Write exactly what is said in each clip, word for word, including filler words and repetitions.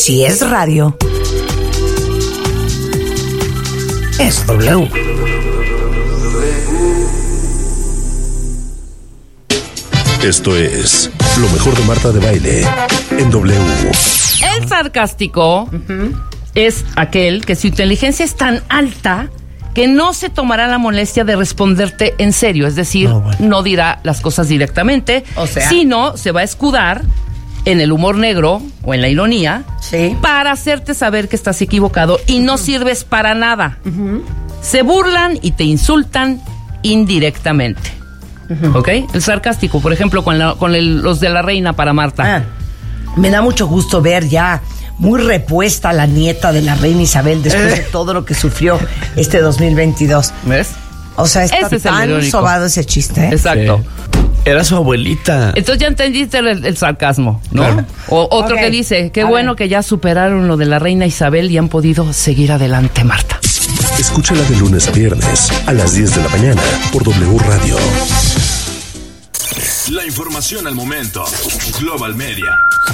Si es radio, es W. Esto es lo mejor de Marta de Baile en W. El sarcástico uh-huh. es aquel que su inteligencia es tan alta que no se tomará la molestia de responderte en serio. Es decir, no, bueno. no dirá las cosas directamente, o sea, sino se va a escudar en el humor negro o en la ironía, sí, para hacerte saber que estás equivocado y no uh-huh. sirves para nada. Uh-huh. Se burlan y te insultan indirectamente. Uh-huh. ¿Ok? El sarcástico, por ejemplo, con, la, con el, los de la reina para Marta. Ah, me da mucho gusto ver ya muy repuesta la nieta de la reina Isabel después eh. de todo lo que sufrió este dos mil veintidós. ¿Ves? O sea, está ese tan sobado ese chiste, ¿eh? Exacto. Sí. Era su abuelita. Entonces ya entendiste el, el sarcasmo, ¿no? Claro. O otro okay. que dice, qué A bueno ver. que ya superaron lo de la reina Isabel y han podido seguir adelante, Marta. Escúchala de lunes a viernes a las diez de la mañana por W Radio. La información al momento. Global Media.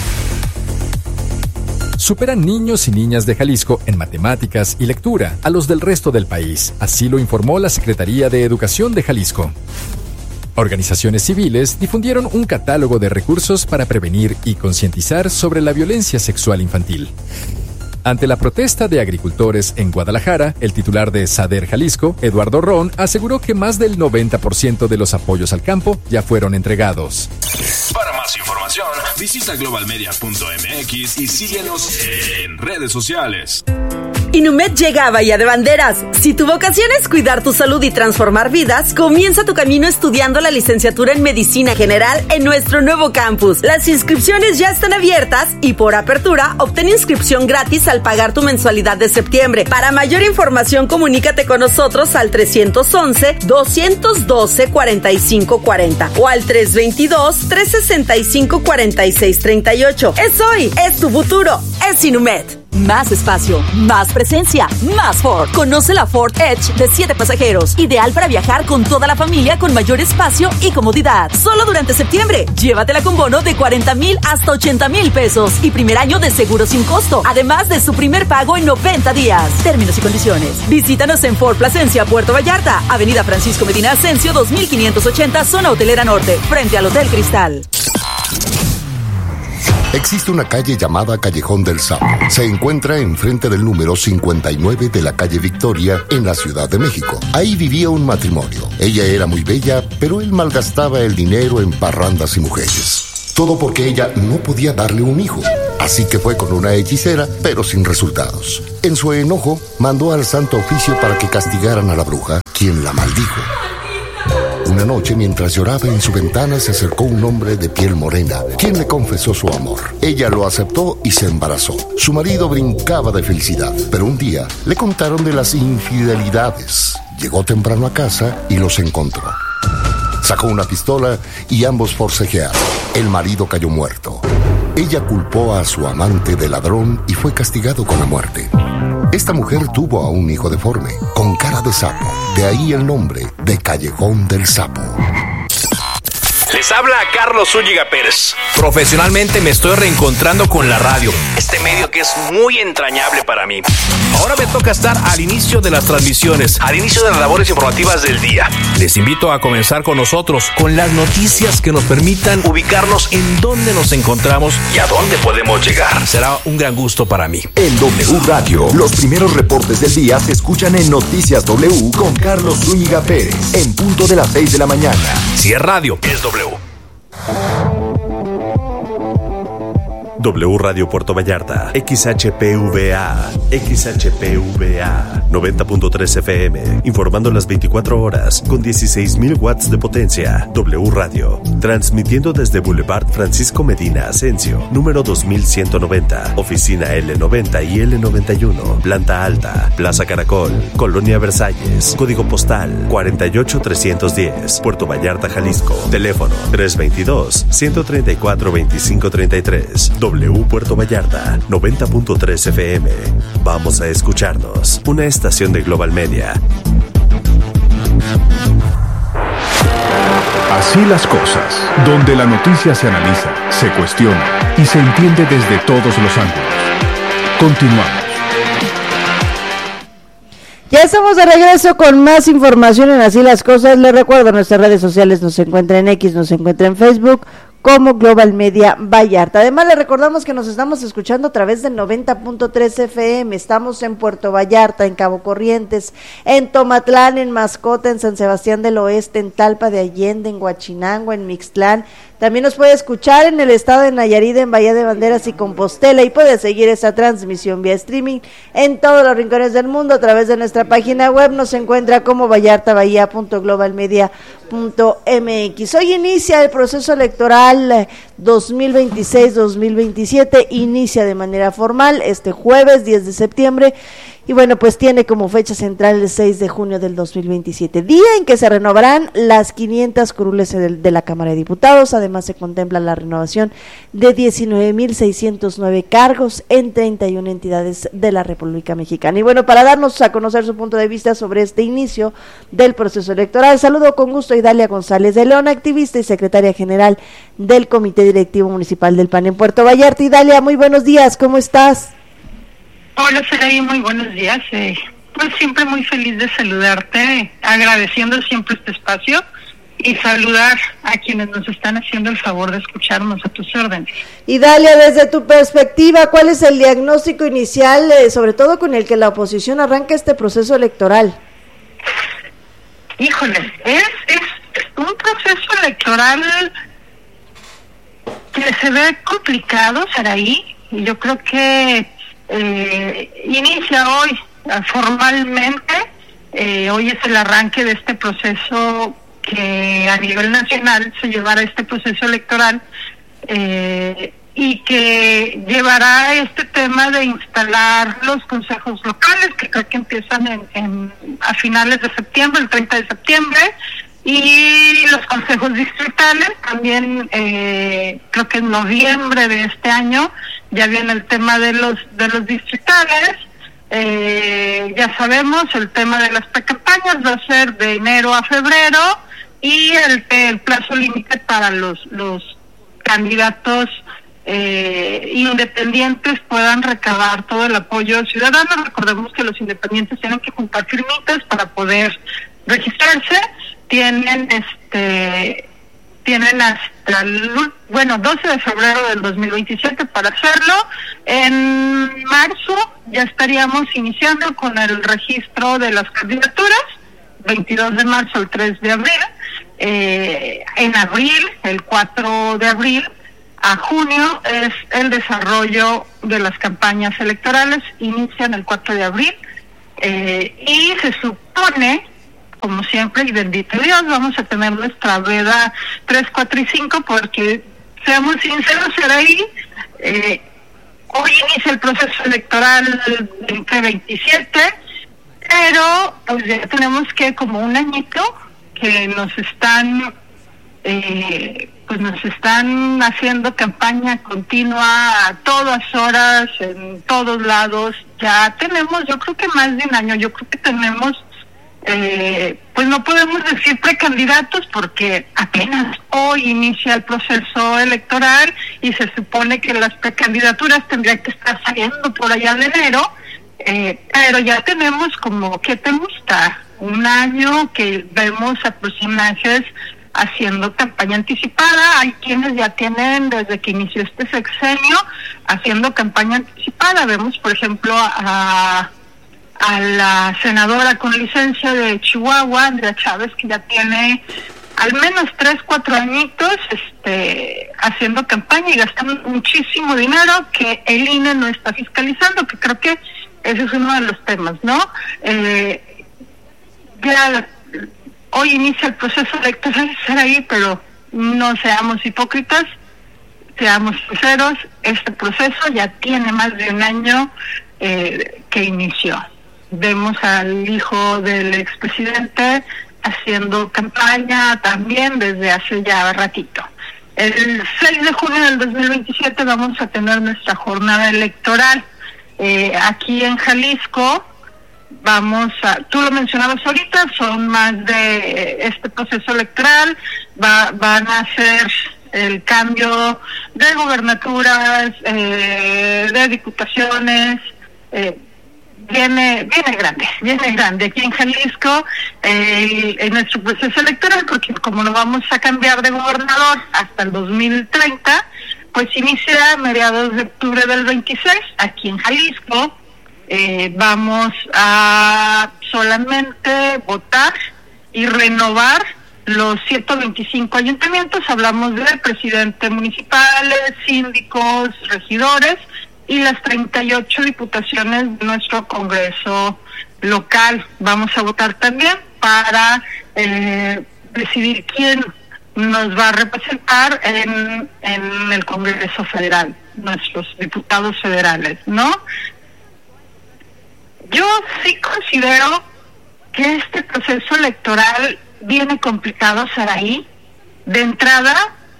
Superan niños y niñas de Jalisco en matemáticas y lectura a los del resto del país. Así lo informó la Secretaría de Educación de Jalisco. Organizaciones civiles difundieron un catálogo de recursos para prevenir y concientizar sobre la violencia sexual infantil. Ante la protesta de agricultores en Guadalajara, el titular de SADER Jalisco, Eduardo Ron, aseguró que más del noventa por ciento de los apoyos al campo ya fueron entregados. Para más información, visita global media punto m x y síguenos en redes sociales. Inumet llega a Bahía de Banderas. Si tu vocación es cuidar tu salud y transformar vidas, comienza tu camino estudiando la licenciatura en Medicina General en nuestro nuevo campus. Las inscripciones ya están abiertas y por apertura, obtén inscripción gratis al pagar tu mensualidad de septiembre. Para mayor información, comunícate con nosotros al tres once, dos uno dos, cuatro cinco cuatro cero o al tres dos dos, tres seis cinco, cuatro seis tres ocho. Es hoy, es tu futuro, es Inumet. Más espacio, más presencia, más Ford. Conoce la Ford Edge de siete pasajeros. Ideal para viajar con toda la familia con mayor espacio y comodidad. Solo durante septiembre. Llévatela con bono de cuarenta mil hasta ochenta mil pesos. Y primer año de seguro sin costo. Además de su primer pago en noventa días. Términos y condiciones. Visítanos en Ford Plasencia, Puerto Vallarta. Avenida Francisco Medina Ascencio, dos mil quinientos ochenta, Zona Hotelera Norte. Frente al Hotel Cristal. Existe una calle llamada Callejón del Sapo. Se encuentra enfrente del número cincuenta y nueve de la calle Victoria, en la Ciudad de México. Ahí vivía un matrimonio. Ella era muy bella, pero él malgastaba el dinero en parrandas y mujeres. Todo porque ella no podía darle un hijo. Así que fue con una hechicera, pero sin resultados. En su enojo, mandó al Santo Oficio para que castigaran a la bruja, quien la maldijo. Una noche, mientras lloraba en su ventana, se acercó un hombre de piel morena, quien le confesó su amor. Ella lo aceptó y se embarazó. Su marido brincaba de felicidad, pero un día le contaron de las infidelidades. Llegó temprano a casa y los encontró. Sacó una pistola y ambos forcejearon. El marido cayó muerto. Ella culpó a su amante de ladrón y fue castigado con la muerte. Esta mujer tuvo a un hijo deforme, con cara de sapo. De ahí el nombre de Callejón del Sapo. Les habla Carlos Zúñiga Pérez. Profesionalmente me estoy reencontrando con la radio, este medio que es muy entrañable para mí. Ahora me toca estar al inicio de las transmisiones, al inicio de las labores informativas del día. Les invito a comenzar con nosotros, con las noticias que nos permitan ubicarnos en dónde nos encontramos y a dónde podemos llegar. Será un gran gusto para mí. En W Radio, los primeros reportes del día se escuchan en Noticias W con Carlos Zúñiga Pérez, en punto de las seis de la mañana. Si es radio, es W. W Radio Puerto Vallarta, X H P V A, X H P V A, noventa punto tres F M, informando las veinticuatro horas, con dieciséis mil watts de potencia. W Radio, transmitiendo desde Boulevard Francisco Medina Ascencio, número dos mil ciento noventa, oficina L noventa y L noventa y uno, planta alta, Plaza Caracol, Colonia Versalles, código postal cuarenta y ocho trescientos diez, Puerto Vallarta, Jalisco, teléfono tres veintidós, ciento treinta y cuatro, veinticinco treinta y tres. W Puerto Vallarta, noventa punto tres F M. Vamos a escucharnos. Una estación de Global Media. Así las cosas, donde la noticia se analiza, se cuestiona y se entiende desde todos los ángulos. Continuamos. Ya estamos de regreso con más información en Así las Cosas. Les recuerdo, nuestras redes sociales nos encuentran en X, nos encuentran en Facebook como Global Media Vallarta. Además, les recordamos que nos estamos escuchando a través del noventa punto tres F M. Estamos en Puerto Vallarta, en Cabo Corrientes, en Tomatlán, en Mascota, en San Sebastián del Oeste, en Talpa de Allende, en Huachinango, en Mixtlán. También nos puede escuchar en el estado de Nayarit, en Bahía de Banderas y Compostela, y puede seguir esta transmisión vía streaming en todos los rincones del mundo a través de nuestra página web. Nos encuentra como vallarta bahía punto global media punto m x. Hoy inicia el proceso electoral dos mil veintiséis dos mil veintisiete, inicia de manera formal este jueves diez de septiembre. Y bueno, pues tiene como fecha central el seis de junio del dos mil veintisiete, día en que se renovarán las quinientas curules de, de la Cámara de Diputados. Además, se contempla la renovación de diecinueve mil seiscientos nueve cargos en treinta y una entidades de la República Mexicana. Y bueno, para darnos a conocer su punto de vista sobre este inicio del proceso electoral, saludo con gusto a Idalia González de León, activista y secretaria general del Comité Directivo Municipal del P A N en Puerto Vallarta. Idalia, muy buenos días, ¿cómo estás? Hola, Saraí, muy buenos días. Eh, pues siempre muy feliz de saludarte, agradeciendo siempre este espacio y saludar a quienes nos están haciendo el favor de escucharnos a tus órdenes. Y Dalia, desde tu perspectiva, ¿cuál es el diagnóstico inicial, eh, sobre todo con el que la oposición arranca este proceso electoral? Híjole, es, es un proceso electoral que se ve complicado, Saraí, y yo creo que Eh, inicia hoy uh, formalmente, eh, hoy es el arranque de este proceso que a nivel nacional se llevará este proceso electoral eh, y que llevará este tema de instalar los consejos locales, que creo que empiezan en, en, a finales de septiembre, el treinta de septiembre, y los consejos distritales también, eh, creo que en noviembre de este año ya viene el tema de los de los distritales. Eh, ya sabemos, el tema de las precampañas va a ser de enero a febrero, y el, el plazo límite para los los candidatos eh, independientes puedan recabar todo el apoyo ciudadano. Recordemos que los independientes tienen que juntar firmitas para poder registrarse. Tienen este tienen hasta el, bueno, doce de febrero del dos mil veintisiete para hacerlo. En marzo ya estaríamos iniciando con el registro de las candidaturas, veintidós de marzo al tres de abril. Eh, en abril, el cuatro de abril a junio, es el desarrollo de las campañas electorales, inician el cuatro de abril, eh, y se supone, como siempre, y bendito Dios, vamos a tener nuestra veda tres, cuatro y cinco, porque, seamos sinceros, Saraí, eh, hoy inicia el proceso electoral veinte veintisiete, pero pues ya tenemos que como un añito que nos están eh, pues nos están haciendo campaña continua a todas horas, en todos lados. Ya tenemos, yo creo que más de un año, yo creo que tenemos Eh, pues no podemos decir precandidatos porque apenas hoy inicia el proceso electoral y se supone que las precandidaturas tendrían que estar saliendo por allá de enero, eh, pero ya tenemos como, ¿qué te gusta? Un año que vemos a personajes haciendo campaña anticipada. Hay quienes ya tienen desde que inició este sexenio haciendo campaña anticipada. Vemos, por ejemplo, a a la senadora con licencia de Chihuahua, Andrea Chávez, que ya tiene al menos tres, cuatro añitos este, haciendo campaña y gastando muchísimo dinero que el I N E no está fiscalizando, que creo que ese es uno de los temas, ¿no? Eh, ya hoy inicia el proceso electoral, Saraí, pero no seamos hipócritas, seamos sinceros, este proceso ya tiene más de un año eh, que inició. Vemos al hijo del expresidente haciendo campaña también desde hace ya ratito. El seis de junio del dos mil veintisiete vamos a tener nuestra jornada electoral. Eh, aquí en Jalisco vamos a, tú lo mencionabas ahorita, son más de este proceso electoral, va, van a ser el cambio de gobernaturas, eh, de diputaciones, eh, viene viene grande, viene grande aquí en Jalisco, eh, en nuestro proceso electoral, porque como no vamos a cambiar de gobernador hasta el dos mil treinta, pues inicia a mediados de octubre del veintiséis, aquí en Jalisco. Eh, vamos a solamente votar y renovar los ciento veinticinco ayuntamientos. Hablamos de presidentes municipales, síndicos, regidores y las treinta y ocho diputaciones de nuestro Congreso local. Vamos a votar también para eh, decidir quién nos va a representar en, en el Congreso Federal, nuestros diputados federales, ¿no? Yo sí considero que este proceso electoral viene complicado, Saraí. De entrada,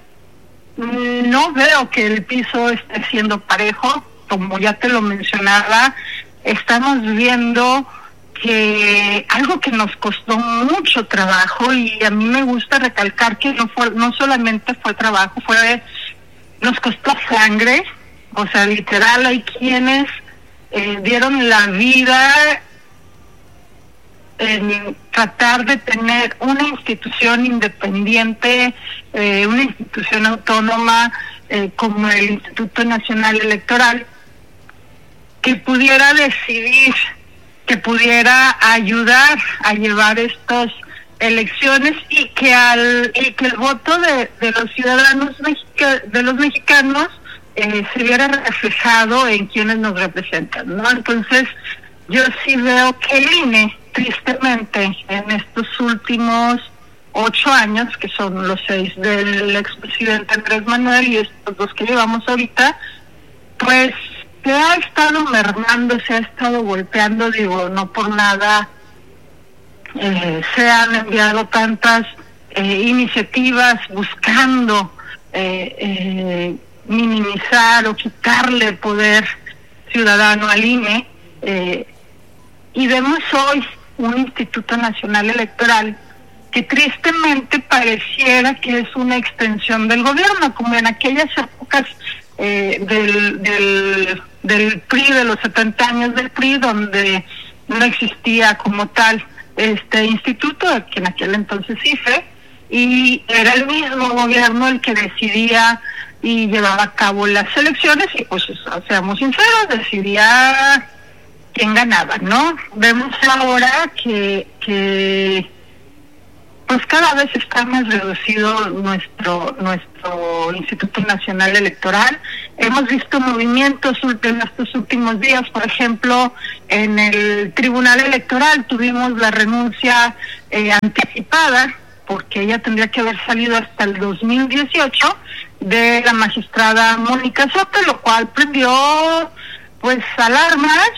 no veo que el piso esté siendo parejo, como ya te lo mencionaba. Estamos viendo que algo que nos costó mucho trabajo, y a mí me gusta recalcar que no fue, no solamente fue trabajo, fue, nos costó sangre. O sea, literal, hay quienes Eh, dieron la vida en tratar de tener una institución independiente, eh, una institución autónoma eh, como el Instituto Nacional Electoral, que pudiera decidir, que pudiera ayudar a llevar estas elecciones y que al y que el voto de, de los ciudadanos mexica, de los mexicanos Eh, se viera reflejado en quienes nos representan, ¿no? Entonces, yo sí veo que el I N E, tristemente, en estos últimos ocho años, que son los seis del expresidente Andrés Manuel y estos dos que llevamos ahorita, pues se ha estado mermando, se ha estado golpeando, digo, no por nada eh, se han enviado tantas eh, iniciativas buscando eh, eh, minimizar o quitarle poder ciudadano al I N E, eh, y vemos hoy un Instituto Nacional Electoral que tristemente pareciera que es una extensión del gobierno, como en aquellas épocas eh, del, del, del P R I, de los setenta años del P R I, donde no existía como tal este instituto, que en aquel entonces I F E, y era el mismo gobierno el que decidía y llevaba a cabo las elecciones, y pues seamos sinceros, decidía quién ganaba, ¿no? Vemos ahora que que pues cada vez está más reducido nuestro nuestro Instituto Nacional Electoral. Hemos visto movimientos en estos últimos días, por ejemplo, en el Tribunal Electoral tuvimos la renuncia eh, anticipada, porque ella tendría que haber salido hasta el dos mil dieciocho, de la magistrada Mónica Soto, lo cual prendió pues alarmas,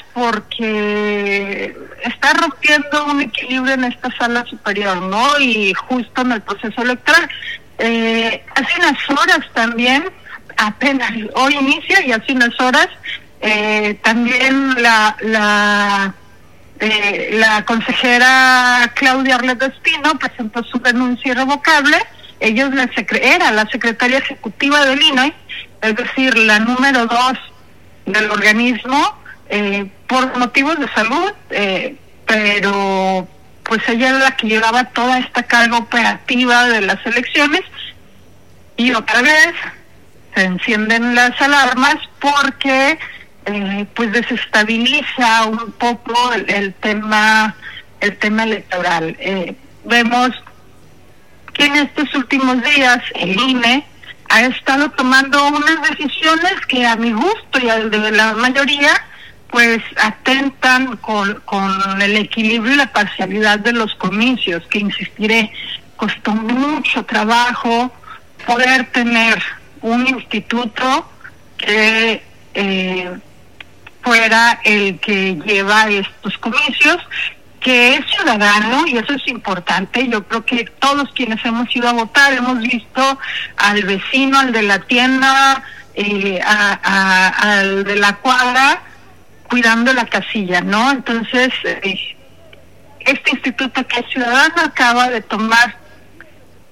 porque está rompiendo un equilibrio en esta sala superior, ¿no? Y justo en el proceso electoral. Eh, hace unas horas también, apenas hoy inicia, y hace unas horas eh, también la la Eh, la consejera Claudia Arleta Espino presentó su renuncia irrevocable. Ella es la secre- era la secretaria ejecutiva del I N E, es decir, la número dos del organismo, eh, por motivos de salud, eh, pero pues ella era la que llevaba toda esta carga operativa de las elecciones, y otra vez se encienden las alarmas porque Eh, pues desestabiliza un poco el, el tema el tema electoral. Eh, vemos que en estos últimos días el I N E ha estado tomando unas decisiones que a mi gusto y al de la mayoría pues atentan con, con el equilibrio y la parcialidad de los comicios, que insistiré, costó mucho trabajo poder tener un instituto que eh, fuera el que lleva estos comicios, que es ciudadano, y eso es importante. Yo creo que todos quienes hemos ido a votar hemos visto al vecino, al de la tienda, eh, a, a, al de la cuadra, cuidando la casilla, ¿no? Entonces, eh, este instituto que es ciudadano acaba de tomar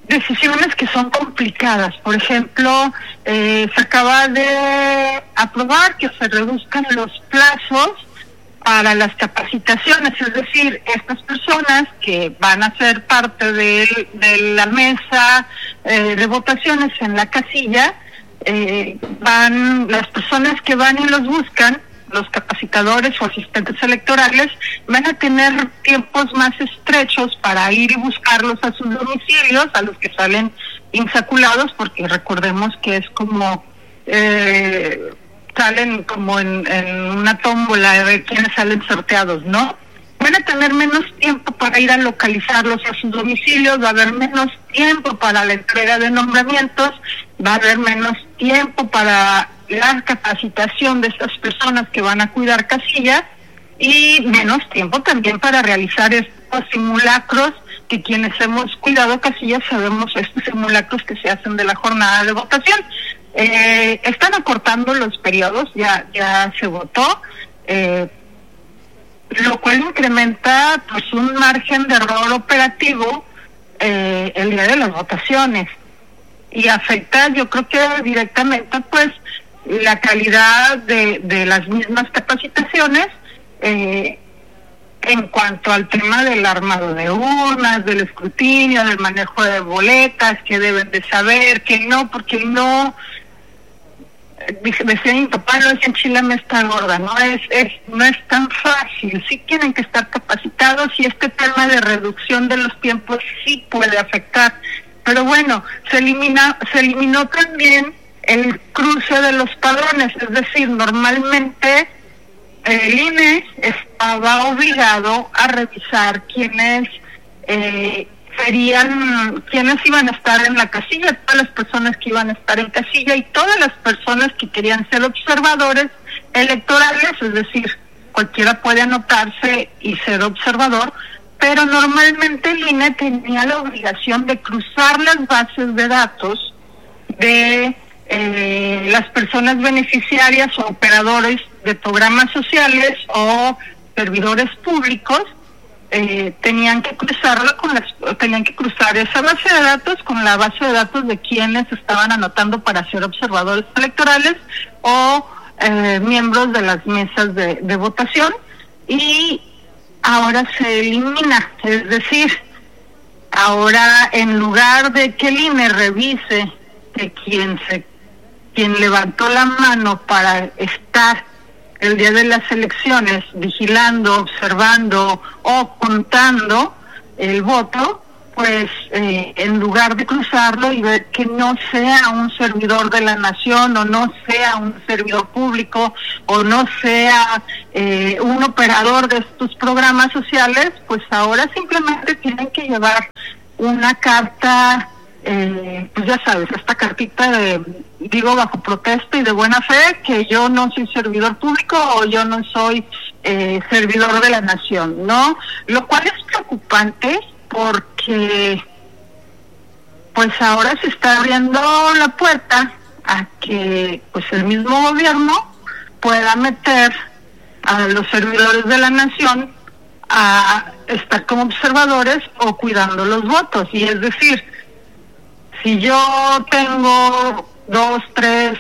decisiones que son complicadas. Por ejemplo, eh, se acaba de aprobar que se reduzcan los plazos para las capacitaciones, es decir, estas personas que van a ser parte de, de la mesa eh, de votaciones en la casilla, eh, van, las personas que van y los buscan, los capacitadores o asistentes electorales, van a tener tiempos más estrechos para ir y buscarlos a sus domicilios, a los que salen insaculados, porque recordemos que es como... Eh, salen como en, en una tómbola de ver quiénes salen sorteados, ¿no? Van a tener menos tiempo para ir a localizarlos a sus domicilios, va a haber menos tiempo para la entrega de nombramientos, va a haber menos tiempo para la capacitación de estas personas que van a cuidar casillas y menos tiempo también para realizar estos simulacros que quienes hemos cuidado casillas sabemos estos simulacros que se hacen de la jornada de votación. Eh, están acortando los periodos, ya ya se votó, eh, lo cual incrementa pues un margen de error operativo eh, el día de las votaciones y afecta, yo creo que directamente pues la calidad de, de las mismas capacitaciones eh, en cuanto al tema del armado de urnas, del escrutinio, del manejo de boletas, que deben de saber, que no, porque no... decía mi papá, no es en Chile me está gorda, no es, es no es tan fácil, sí tienen que estar capacitados y este tema de reducción de los tiempos sí puede afectar, pero bueno, se elimina, se eliminó también el cruce de los padrones, es decir, normalmente el I N E estaba obligado a revisar quiénes eh, serían quienes iban a estar en la casilla, todas las personas que iban a estar en casilla y todas las personas que querían ser observadores electorales, es decir, cualquiera puede anotarse y ser observador, pero normalmente el I N E tenía la obligación de cruzar las bases de datos de eh, las personas beneficiarias o operadores de programas sociales o servidores públicos. Eh, tenían que cruzarlo con las, tenían que cruzar esa base de datos con la base de datos de quienes estaban anotando para ser observadores electorales o eh, miembros de las mesas de, de votación, y ahora se elimina, es decir, ahora en lugar de que el I N E revise que quien se quien levantó la mano para estar el día de las elecciones vigilando, observando o contando el voto, pues eh, en lugar de cruzarlo y ver que no sea un servidor de la nación o no sea un servidor público o no sea eh, un operador de estos programas sociales, pues ahora simplemente tienen que llevar una carta, eh, pues ya sabes, esta cartita de, digo bajo protesta y de buena fe, que yo no soy servidor público o yo no soy eh, servidor de la nación, ¿no? Lo cual es preocupante porque pues ahora se está abriendo la puerta a que pues el mismo gobierno pueda meter a los servidores de la nación a estar como observadores o cuidando los votos, y es decir, si yo tengo dos, tres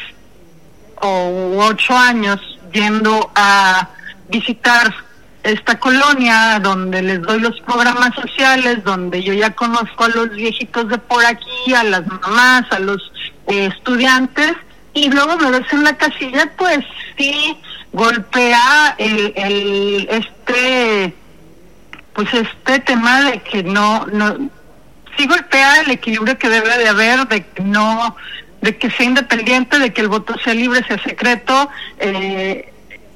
o ocho años yendo a visitar esta colonia donde les doy los programas sociales, donde yo ya conozco a los viejitos de por aquí, a las mamás, a los eh, estudiantes, y luego me ves en la casilla, pues sí golpea el, el este pues este tema de que no no sí golpea el equilibrio que debe de haber, de que no, de que sea independiente, de que el voto sea libre, sea secreto, eh,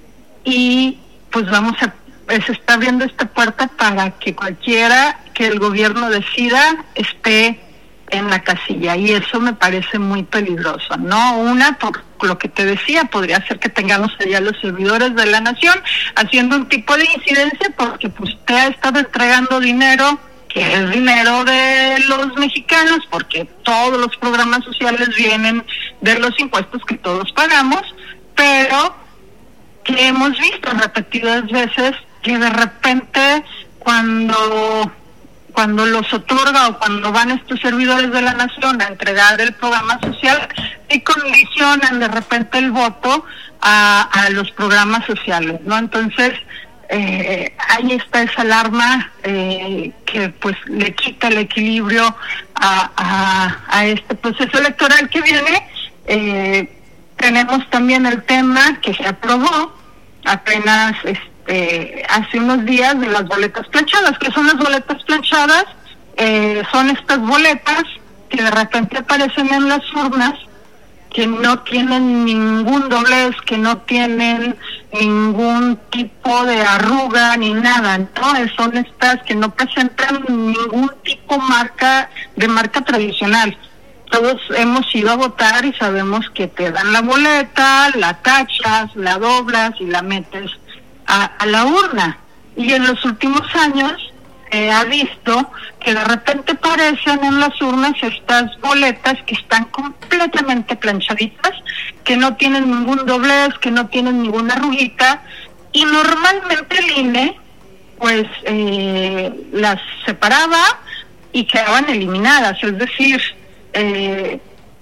y pues vamos a, se está abriendo esta puerta para que cualquiera que el gobierno decida esté en la casilla, y eso me parece muy peligroso, ¿no? Una, por lo que te decía, podría ser que tengamos allá los servidores de la nación haciendo un tipo de incidencia porque pues usted ha estado entregando dinero que es dinero de los mexicanos, porque todos los programas sociales vienen de los impuestos que todos pagamos, pero que hemos visto repetidas veces que de repente cuando cuando los otorga o cuando van estos servidores de la nación a entregar el programa social, y condicionan de repente el voto a, a los programas sociales, ¿no? Entonces, eh, ahí está esa alarma eh, que pues le quita el equilibrio a, a, a este proceso electoral que viene. Eh, tenemos también el tema que se aprobó apenas este, hace unos días de las boletas planchadas. ¿Qué son las boletas planchadas? Eh, son estas boletas que de repente aparecen en las urnas, que no tienen ningún doblez, que no tienen ningún tipo de arruga ni nada, ¿no? Son estas que no presentan ningún tipo marca de marca tradicional. Todos hemos ido a votar y sabemos que te dan la boleta, la tachas, la doblas y la metes a, a la urna. Y en los últimos años se eh, ha visto que de repente aparecen en las urnas estas boletas que están completamente planchaditas, que no tienen ningún doblez, que no tienen ninguna arruguita, y normalmente el I N E pues eh, las separaba y quedaban eliminadas, es decir, eh,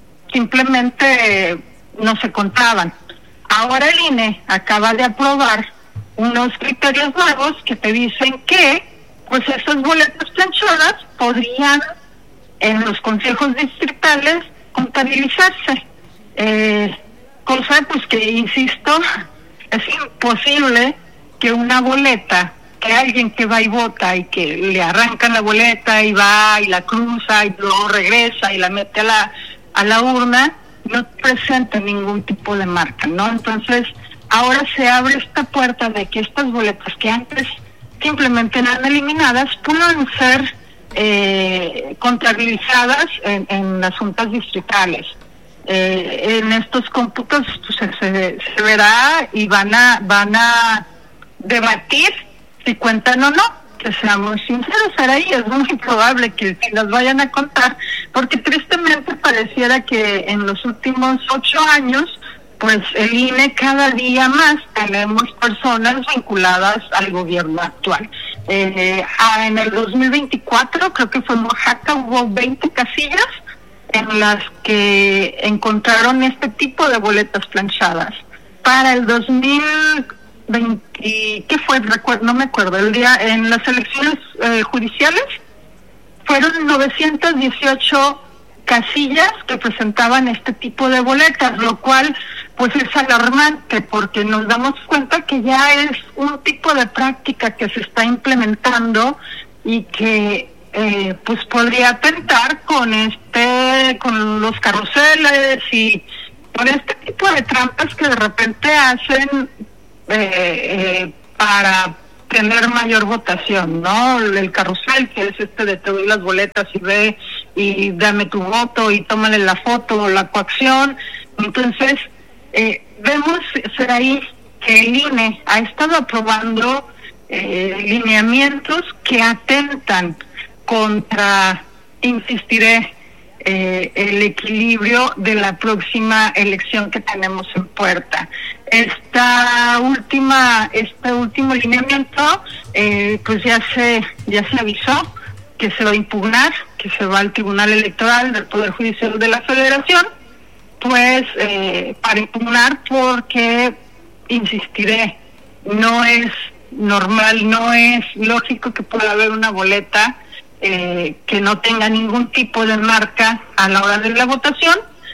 simplemente eh, no se contaban. Ahora el I N E acaba de aprobar unos criterios nuevos que te dicen que pues esas boletas planchadas podrían en los consejos distritales contabilizarse, eh, cosa pues que, insisto, es imposible que una boleta, que alguien que va y vota y que le arrancan la boleta y va y la cruza y luego regresa y la mete a la a la urna, no presente ningún tipo de marca, ¿no? Entonces ahora se abre esta puerta de que estas boletas que antes simplemente eran eliminadas puedan ser eh, contabilizadas en, en las juntas distritales. Eh, en estos cómputos pues, se, se verá y van a van a debatir si cuentan o no. Que seamos sinceros, ahí es muy probable que las vayan a contar, porque tristemente pareciera que en los últimos ocho años pues el I N E cada día más tenemos personas vinculadas al gobierno actual. Eh, en el dos mil veinticuatro, creo que fue en Oaxaca, hubo veinte casillas en las que encontraron este tipo de boletas planchadas. Para el dos mil veinte, ¿qué fue? Recuerdo, no me acuerdo, el día en las elecciones eh, judiciales fueron novecientas dieciocho casillas que presentaban este tipo de boletas, lo cual pues es alarmante porque nos damos cuenta que ya es un tipo de práctica que se está implementando y que eh, pues podría atentar con este, con los carruseles y con este tipo de trampas que de repente hacen eh, eh, para tener mayor votación, ¿no? El carrusel, que es este de te doy las boletas y ve y dame tu voto y tómale la foto o la coacción. Entonces, eh, vemos ser ahí que el I N E ha estado aprobando eh, lineamientos que atentan contra, insistiré, eh, el equilibrio de la próxima elección que tenemos en puerta. Esta última, este último lineamiento, eh, pues ya se, ya se avisó que se va a impugnar, que se va al Tribunal Electoral del Poder Judicial de la Federación, pues eh, para impugnar porque, insistiré, no es normal, no es lógico que pueda haber una boleta eh, que no tenga ningún tipo de marca a la hora de la votación,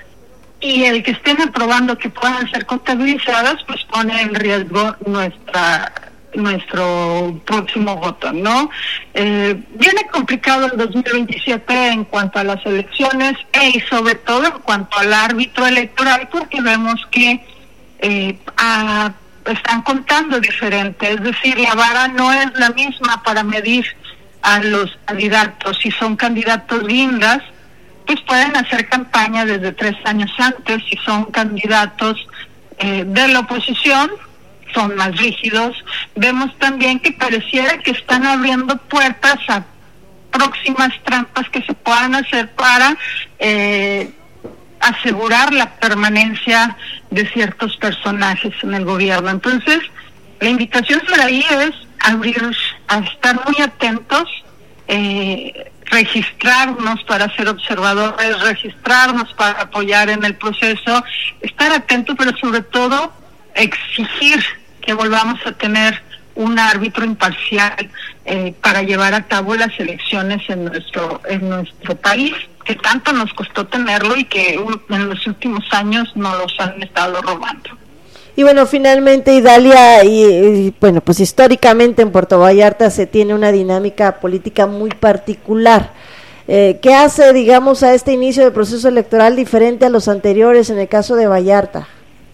y el que estén aprobando que puedan ser contabilizadas pues pone en riesgo nuestra nuestro próximo voto, ¿no? Eh, viene complicado el dos mil veintisiete en cuanto a las elecciones y sobre todo en cuanto al árbitro electoral, porque vemos que eh, a, están contando diferente, es decir, la vara no es la misma para medir a los candidatos. Si son candidatos guindas, pues pueden hacer campaña desde tres años antes. Si son candidatos eh, de la oposición, son más rígidos. Vemos también que pareciera que están abriendo puertas a próximas trampas que se puedan hacer para eh, asegurar la permanencia de ciertos personajes en el gobierno. Entonces, la invitación por ahí es abrir, a estar muy atentos eh, registrarnos para ser observadores, registrarnos para apoyar en el proceso, estar atentos, pero sobre todo exigir que volvamos a tener un árbitro imparcial eh, para llevar a cabo las elecciones en nuestro en nuestro país, que tanto nos costó tenerlo y que uh, en los últimos años nos los han estado robando. Y bueno, finalmente, Idalia, y, y bueno, pues históricamente en Puerto Vallarta se tiene una dinámica política muy particular. Eh, ¿Qué hace, digamos, a este inicio del proceso electoral diferente a los anteriores en el caso de Vallarta?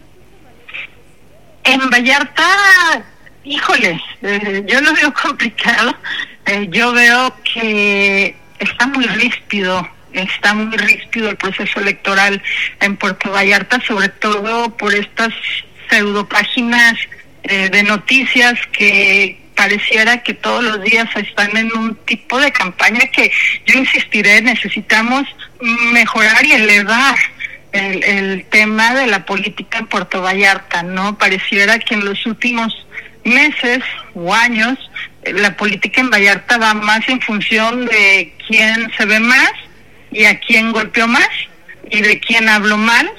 En Vallarta, híjole, eh, yo lo veo complicado. Eh, yo veo que está muy ríspido, está muy ríspido el proceso electoral en Puerto Vallarta, sobre todo por estas pseudopáginas eh, de noticias que pareciera que todos los días están en un tipo de campaña que yo insistiré, necesitamos mejorar y elevar el, el tema de la política en Puerto Vallarta, ¿no? Pareciera que en los últimos meses o años eh, la política en Vallarta va más en función de quién se ve más y a quién golpeó más y de quién habló mal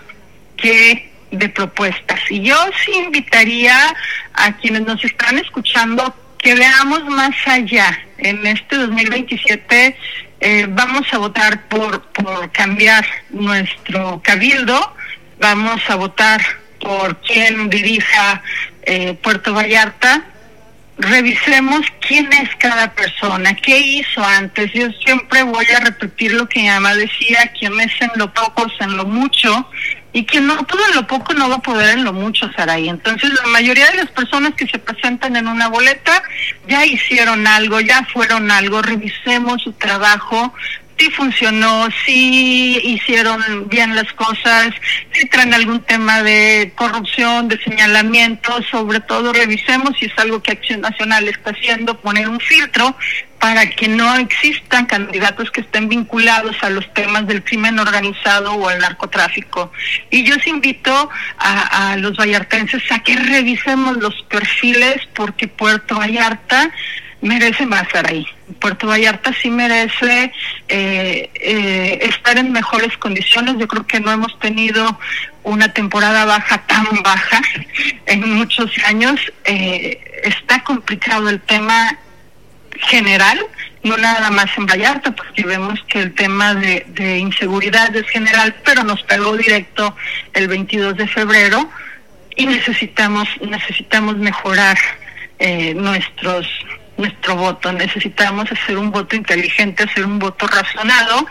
que de propuestas. Y yo sí invitaría a quienes nos están escuchando que veamos más allá. En este dos mil veintisiete eh, vamos a votar por, por cambiar nuestro cabildo, vamos a votar por quien dirija eh, Puerto Vallarta. Revisemos quién es cada persona, qué hizo antes. Yo siempre voy a repetir lo que mi mamá decía: quien es en lo poco, es en lo mucho, y quien no pudo en lo poco no va a poder en lo mucho, Saraí. Entonces la mayoría de las personas que se presentan en una boleta ya hicieron algo, ya fueron algo. Revisemos su trabajo, si funcionó, si hicieron bien las cosas, si traen algún tema de corrupción, de señalamiento. Sobre todo revisemos si es algo que Acción Nacional está haciendo, poner un filtro para que no existan candidatos que estén vinculados a los temas del crimen organizado o al narcotráfico. Y yo os invito a, a los vallartenses a que revisemos los perfiles, porque Puerto Vallarta merece más estar ahí. Puerto Vallarta sí merece eh, eh, estar en mejores condiciones. Yo creo que no hemos tenido una temporada baja tan baja en muchos años. Eh, está complicado el tema general, no nada más en Vallarta, porque vemos que el tema de, de inseguridad es general, pero nos pegó directo el veintidós de febrero y necesitamos necesitamos mejorar eh, nuestros nuestro voto. Necesitamos hacer un voto inteligente, hacer un voto razonado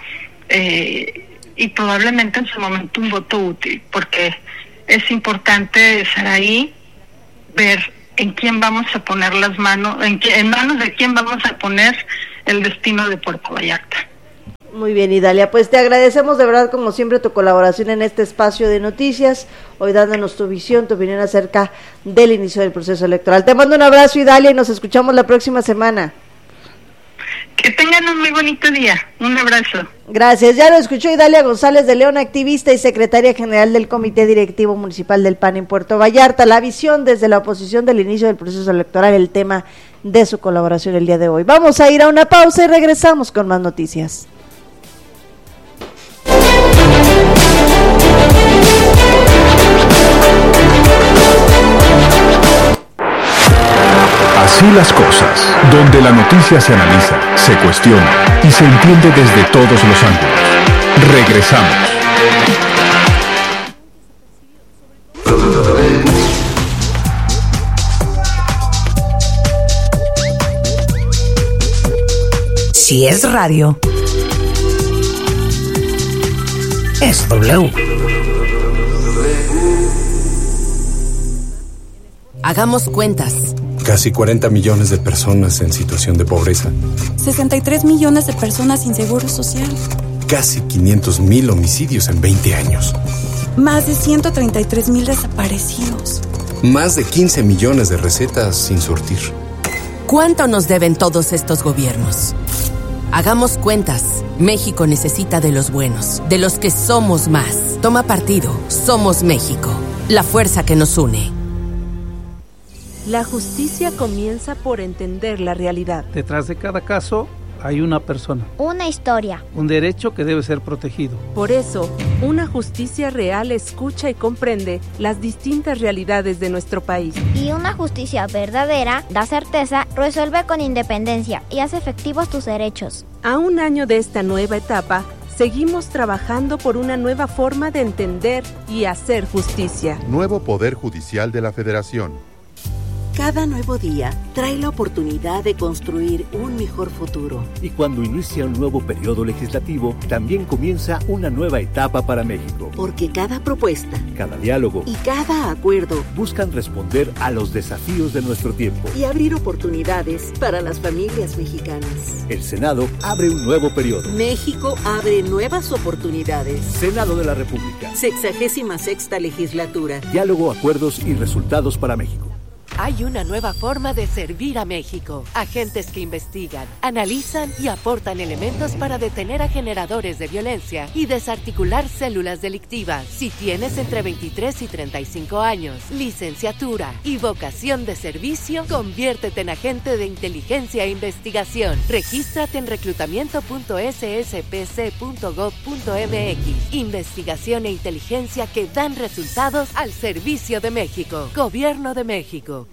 eh, y probablemente en su momento un voto útil, porque es importante, Saraí, ver en quién vamos a poner las manos, en, qué, en manos de quién vamos a poner el destino de Puerto Vallarta. Muy bien, Idalia, pues te agradecemos de verdad como siempre tu colaboración en este espacio de noticias, hoy dándonos tu visión, tu opinión acerca del inicio del proceso electoral. Te mando un abrazo, Idalia, y nos escuchamos la próxima semana. Que tengan un muy bonito día, un abrazo. Gracias, ya lo escuchó Idalia González de León, activista y secretaria general del Comité Directivo Municipal del P A N en Puerto Vallarta, la visión desde la oposición del inicio del proceso electoral, el tema de su colaboración el día de hoy. Vamos a ir a una pausa y regresamos con más noticias. Así las cosas, donde la noticia se analiza, se cuestiona y se entiende desde todos los ángulos. Regresamos. Si es radio, es W. Hagamos cuentas. Casi cuarenta millones de personas en situación de pobreza. sesenta y tres millones de personas sin seguro social. Casi quinientos mil homicidios en veinte años. Más de ciento treinta y tres mil desaparecidos. Más de quince millones de recetas sin surtir. ¿Cuánto nos deben todos estos gobiernos? Hagamos cuentas. México necesita de los buenos, de los que somos más. Toma partido. Somos México. La fuerza que nos une. La justicia comienza por entender la realidad. Detrás de cada caso hay una persona. Una historia. Un derecho que debe ser protegido. Por eso, una justicia real escucha y comprende las distintas realidades de nuestro país. Y una justicia verdadera da certeza, resuelve con independencia y hace efectivos tus derechos. A un año de esta nueva etapa, seguimos trabajando por una nueva forma de entender y hacer justicia. Nuevo Poder Judicial de la Federación. Cada nuevo día trae la oportunidad de construir un mejor futuro. Y cuando inicia un nuevo periodo legislativo, también comienza una nueva etapa para México. Porque cada propuesta, cada diálogo y cada acuerdo buscan responder a los desafíos de nuestro tiempo y abrir oportunidades para las familias mexicanas. El Senado abre un nuevo periodo. México abre nuevas oportunidades. Senado de la República. Sexagésima sexta legislatura. Diálogo, acuerdos y resultados para México. Hay una nueva forma de servir a México. Agentes que investigan, analizan y aportan elementos para detener a generadores de violencia y desarticular células delictivas. Si tienes entre veintitrés y treinta y cinco años, licenciatura y vocación de servicio, conviértete en agente de inteligencia e investigación. Regístrate en reclutamiento punto s s p c punto gov punto m x. Investigación e inteligencia que dan resultados al servicio de México. Gobierno de México.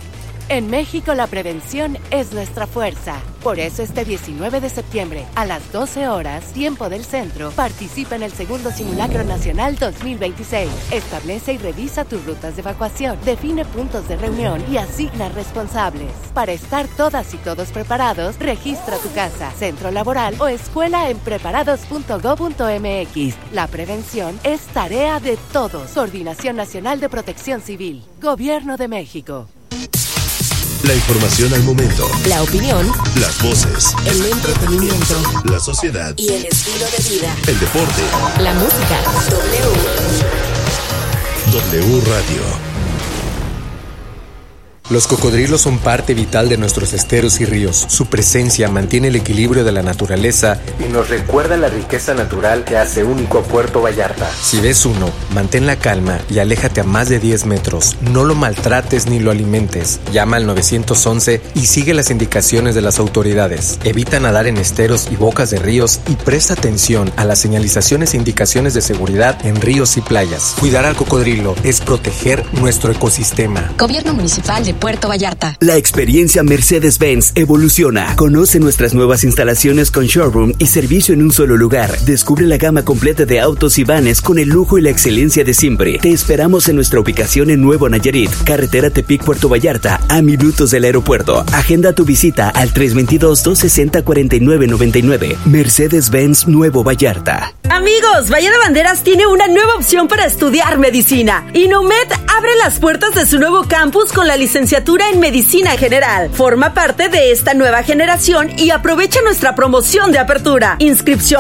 En México la prevención es nuestra fuerza. Por eso este diecinueve de septiembre, a las doce horas, tiempo del centro, participa en el segundo Simulacro Nacional dos mil veintiséis. Establece y revisa tus rutas de evacuación, define puntos de reunión y asigna responsables. Para estar todas y todos preparados, registra tu casa, centro laboral o escuela en preparados punto gov punto m x. La prevención es tarea de todos. Coordinación Nacional de Protección Civil. Gobierno de México. La información al momento. La opinión. Las voces. El entretenimiento. La sociedad. Y el estilo de vida. El deporte. La música. W. W Radio. Los cocodrilos son parte vital de nuestros esteros y ríos. Su presencia mantiene el equilibrio de la naturaleza y nos recuerda la riqueza natural que hace único a Puerto Vallarta. Si ves uno, mantén la calma y aléjate a más de diez metros. No lo maltrates ni lo alimentes. Llama al nueve once y sigue las indicaciones de las autoridades. Evita nadar en esteros y bocas de ríos y presta atención a las señalizaciones e indicaciones de seguridad en ríos y playas. Cuidar al cocodrilo es proteger nuestro ecosistema. Gobierno Municipal de Puerto Vallarta. La experiencia Mercedes-Benz evoluciona. Conoce nuestras nuevas instalaciones con showroom y servicio en un solo lugar. Descubre la gama completa de autos y vanes con el lujo y la excelencia de siempre. Te esperamos en nuestra ubicación en Nuevo Nayarit, carretera Tepic Puerto Vallarta, a minutos del aeropuerto. Agenda tu visita al tres dos dos, dos seis cero, cuatro nueve nueve nueve. Mercedes-Benz Nuevo Vallarta. Amigos, Valle de Banderas tiene una nueva opción para estudiar medicina. Inomed abre las puertas de su nuevo campus con la licenciatura en Medicina General. Forma parte de esta nueva generación y aprovecha nuestra promoción de apertura. Inscripción